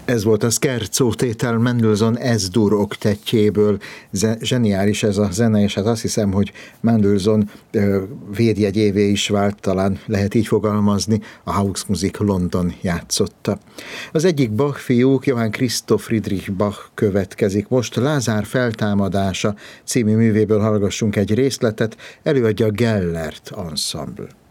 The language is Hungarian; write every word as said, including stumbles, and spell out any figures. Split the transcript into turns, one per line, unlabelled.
Ez volt a Scherzo tétel Mendelssohn Es-dur oktettjéből. Zseniális ez a zene, és hát azt hiszem, hogy Mendelssohn védjegyévé is vált, talán lehet így fogalmazni, a Hauksmusik London játszotta. Az egyik Bach fiúk, Johann Christoph Friedrich Bach következik most. Lázár feltámadása című művéből hallgassunk egy részletet, előadja Gellert Ensemble.